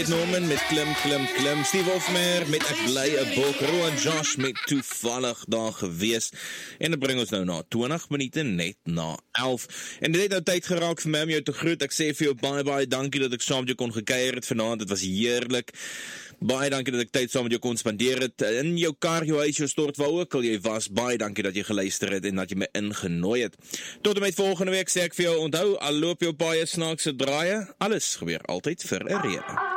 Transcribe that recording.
Norman met klim, Steve Hofmeyer met ek bly 'n bok, Rowan Josh met toevallig daar gewees, en dit bring ons nou na 20 minute net na 11, en dit het nou tyd geraak vir my om jou te groet. Ek sê vir jou baie dankie dat ek saam met jou kon gekuier het vanaand, dit was heerlik. Baie dankie dat ek tyd saam met jou kon spandeer het, in jou kar, jou huis, jou stort, waar ook al jy was. Baie dankie dat jy geluister het en dat jy my ingenooi het. Tot en met volgende week sê ek vir jou, onthou, al loop jou baie snaakse draaie, alles gebeur altyd vir 'n rede.